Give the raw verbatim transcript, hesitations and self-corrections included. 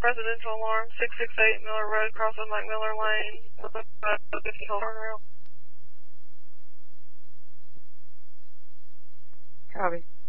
Residential alarm, six six eight Miller Road, crossing McMiller Lane, fifty turnaround. Copy.